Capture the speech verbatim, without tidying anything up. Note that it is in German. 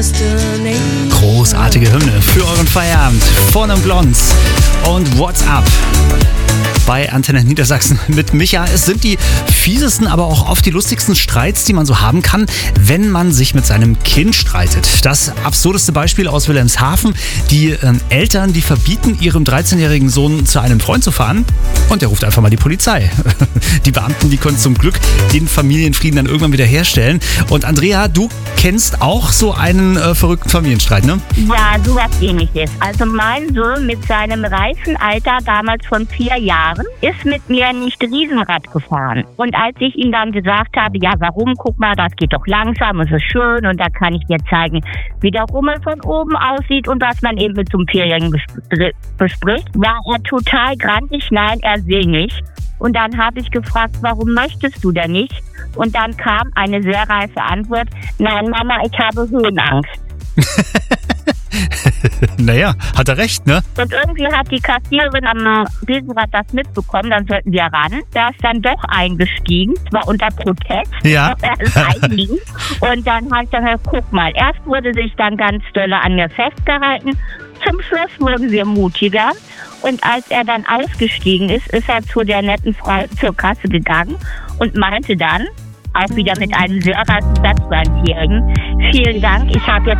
Großartige Hymne für euren Feierabend von den Blondes und What's Up bei Antenne Niedersachsen mit Micha. Es sind die fiesesten, aber auch oft die lustigsten Streits, die man so haben kann, wenn man sich mit seinem Kind streitet. Das absurdeste Beispiel aus Wilhelmshaven. Die äh, Eltern, die verbieten ihrem dreizehnjährigen Sohn zu einem Freund zu fahren und der ruft einfach mal die Polizei. Die Beamten, die können zum Glück den Familienfrieden dann irgendwann wieder herstellen. Und Andrea, du kennst auch so einen äh, verrückten Familienstreit, ne? Ja, sowas Ähnliches. Also mein Sohn mit seinem reifen Alter, damals von vier Jahren, ist mit mir nicht Riesenrad gefahren. Und als ich ihm dann gesagt habe, ja warum, guck mal, das geht doch langsam, es ist schön und da kann ich dir zeigen, wie der Rummel von oben aussieht und was man eben mit so einem Vierjährigen bespr- bespricht, war er total grantig, nein, er will nicht. Und dann habe ich gefragt, warum möchtest du denn nicht? Und dann kam eine sehr reife Antwort, nein Mama, ich habe Höhenangst. Naja, hat er recht, ne? Und irgendwie hat die Kassiererin am Riesenrad das mitbekommen, dann sollten wir ran. Da ist dann doch eingestiegen, zwar unter Protest, Ja. er ist eingestiegen. Und dann habe ich dann gesagt, guck mal, erst wurde sich dann ganz dolle an mir festgehalten, zum Schluss wurden wir mutiger. Und als er dann ausgestiegen ist, ist er zu der netten Frau zur Kasse gegangen und meinte dann, auch wieder mit einem sehr reifen Satz beim Vierjährigen, vielen Dank, ich habe jetzt